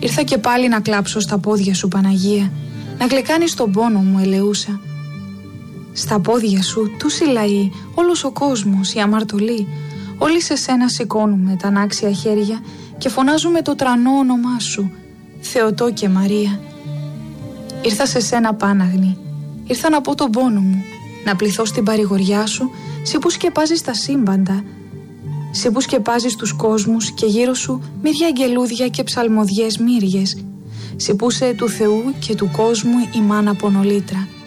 Ήρθα και πάλι να κλάψω στα πόδια σου, Παναγία, να γλυκάνεις τον πόνο μου, ελεούσα. Στα πόδια σου τόσοι λαοί, όλος ο κόσμος, η αμαρτωλοί, όλοι σε σένα σηκώνουμε τα ανάξια χέρια και φωνάζουμε το τρανό όνομά σου, Θεοτό και Μαρία. Ήρθα σε σένα, Πάναγνη, ήρθα να πω τον πόνο μου, να πληθώ στην παρηγοριά σου, εσύ που σκεπάζεις τα σύμπαντα, εσύ που σκεπάζεις τους κόσμους και γύρω σου μύρια αγγελούδια και ψαλμοδιές μύριες, εσύ που είσαι του Θεού και του κόσμου η μάνα πονολήτρα.